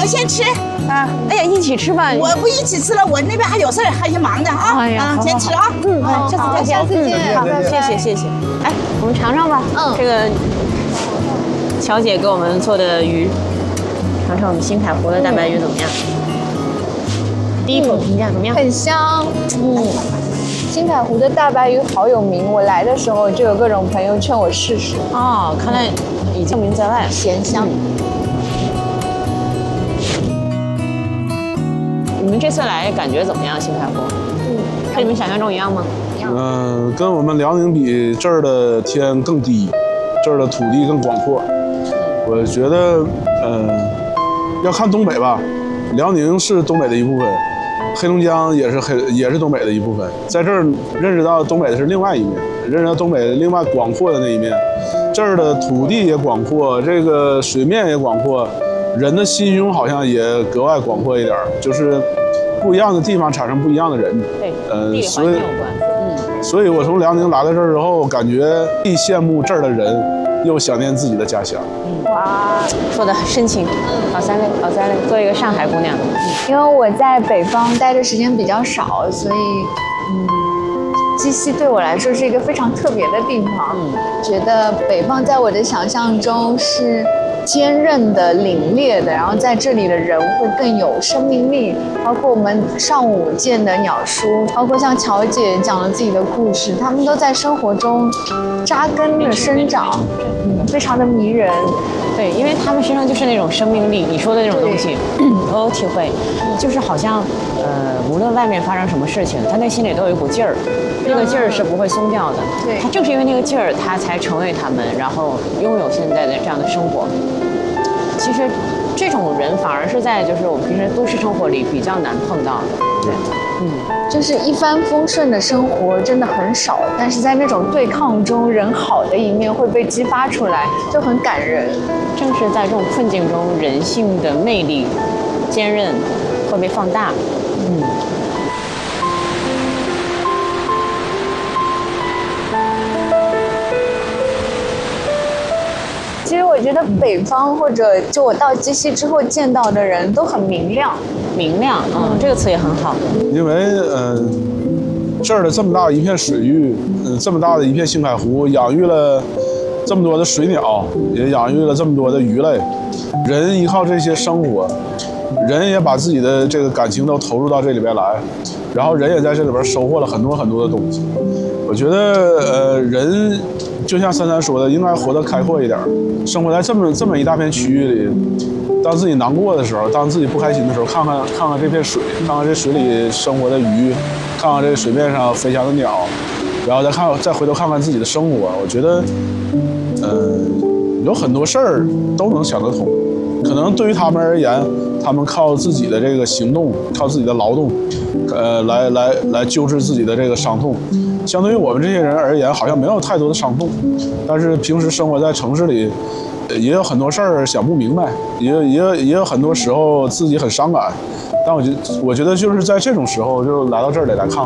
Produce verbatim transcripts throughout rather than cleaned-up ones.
们先吃啊！哎呀，一起吃吧。 我不一起吃了，我那边还有事儿，还有忙的啊。 哎呀， 先吃啊。 嗯，好，下次再见。 下次见。 好，谢谢谢谢。哎，我们尝尝吧。 嗯， 这个乔姐给我们做的鱼，尝尝我们新海湖的大白鱼怎么样？第一口评价怎么样？ 很香。嗯。新海湖的大白鱼好有名，我来的时候就有各种朋友劝我试试。 哦，看来已经名在外， 咸香。 你们这次来感觉怎么样？新海湖？嗯，跟你们想象中一样吗？ 嗯、呃，跟我们辽宁比，这儿的天更低，这儿的土地更广阔。我觉得，呃，要看东北吧，辽宁是东北的一部分。黑龙江也是黑，也是东北的一部分，在这儿认识到东北的是另外一面，认识到东北另外广阔的那一面。这儿的土地也广阔，这个水面也广阔，人的心胸好像也格外广阔一点，就是不一样的地方产生不一样的人。 对， 呃， 地理环境有关。 嗯，所以我从辽宁来到这儿之后，感觉既羡慕这儿的人，又想念自己的家乡。 嗯，哇，说得很深情。老三类，老三类，做一个上海姑娘。 因为我在北方待的时间比较少，所以，嗯，鸡西对我来说是一个非常特别的地方。嗯，觉得北方在我的想象中是坚韧的、凛冽的，然后在这里的人会更有生命力。包括我们上午见的鸟叔，包括像乔姐讲了自己的故事，他们都在生活中扎根的生长，嗯，非常的迷人。 对，因为他们身上就是那种生命力，你说的那种东西，我有体会，就是好像，呃，无论外面发生什么事情，他内心里都有一股劲儿，那个劲儿是不会松掉的。 对， 他正是因为那个劲儿，他才成为他们，然后拥有现在的这样的生活。其实，这种人反而是在就是我们平时都市生活里比较难碰到的。对，嗯， 就是一帆风顺的生活真的很少，但是在那种对抗中，人好的一面会被激发出来，就很感人。 正是在这种困境中，人性的魅力、坚韧会被放大。嗯。 其实我觉得北方或者就我到鸡西之后见到的人都很明亮， 明亮，嗯，这个词也很好。 因为呃，这儿的这么大一片水域，嗯、呃，这么大的一片星海湖，养育了这么多的水鸟，也养育了这么多的鱼类。人依靠这些生活，人也把自己的这个感情都投入到这里边来，然后人也在这里边收获了很多很多的东西。我觉得呃，人就像珊珊说的，应该活得开阔一点，生活在这么这么一大片区域里。当自己难过的时候，当自己不开心的时候，看看看看这片水，看看这水里生活的鱼，看看这水面上飞翔的鸟，然后再看再回头看看自己的生活，我觉得，呃，有很多事儿都能想得通。可能对于他们而言，他们靠自己的这个行动，靠自己的劳动，呃，来来来救治自己的这个伤痛。相对于我们这些人而言，好像没有太多的伤痛，但是平时生活在城市里。也有很多事儿想不明白，也有也有也有很多时候自己很伤感，但我觉我觉得就是在这种时候就来到这里来看看。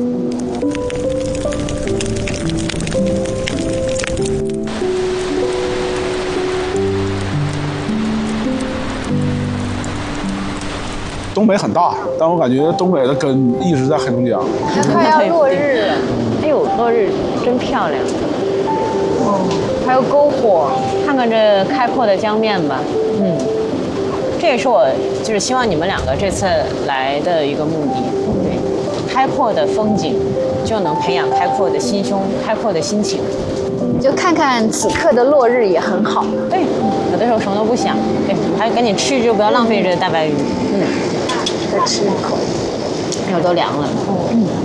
东北很大，但我感觉东北的根一直在黑龙江。 快要落日了， 哎呦，落日真漂亮。 哦，还有篝火， 看看这开阔的江面吧。嗯，这也是我就是希望你们两个这次来的一个目的。对，开阔的风景就能培养开阔的心胸、开阔的心情。 就看看此刻的落日也很好。 对，有的时候什么都不想，对，还赶紧吃，就不要浪费这大白鱼。嗯， 再吃一口， 哎呦，都凉了。嗯。